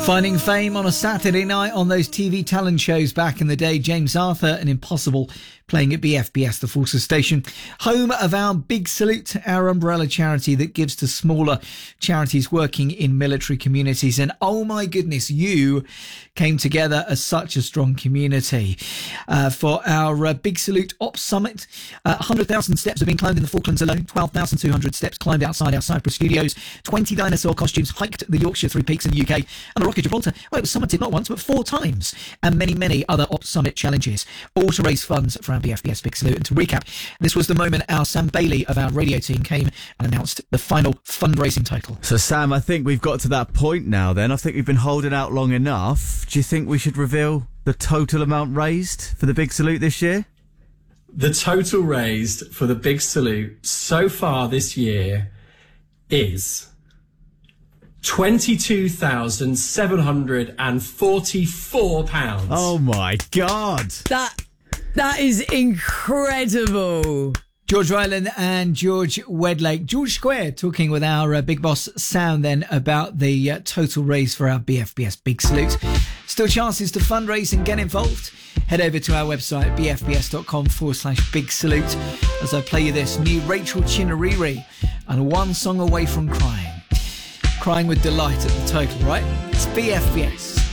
Finding fame on a Saturday night on those TV talent shows back in the day. James Arthur and Impossible playing at BFBS, the Forces Station, home of our Big Salute, our umbrella charity that gives to smaller charities working in military communities. And oh my goodness, you came together as such a strong community for our Big Salute Ops Summit. 100,000 steps have been climbed in the Falklands alone, 12,200 steps climbed outside our Cyprus studios, 20 dinosaur costumes hiked the Yorkshire Three Peaks in the UK, and the Rock of Gibraltar, well, it was summited not once but 4 times, and many, many other Ops Summit challenges, all to raise funds for our BFBS Big Salute. And to recap, this was the moment our Sam Bailey of our radio team came and announced the final fundraising total. So Sam, I think we've got to that point now then. I think we've been holding out long enough. Do you think we should reveal the total amount raised for the Big Salute this year? The total raised for the Big Salute so far this year is £22,744. Oh my God. That is incredible. George Ryland and George Wedlake. George Square talking with our big boss Sam then about the total raise for our BFBS Big Salute. Still chances to fundraise and get involved. Head over to our website, bfbs.com/Big Salute, as I play you this new Rachel Chinariri and One Song Away from Crying. Crying with delight at the total, right? It's BFBS.